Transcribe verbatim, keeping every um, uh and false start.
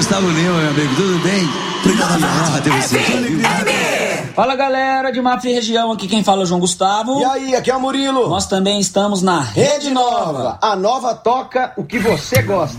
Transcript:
Gustavo Lima, meu amigo, tudo bem? Obrigado, minha honra ter você. Fala galera de Mafra e Região, aqui quem fala é o João Gustavo. E aí, aqui é o Murilo. Nós também estamos na Rede Nova, a nova toca o que você gosta.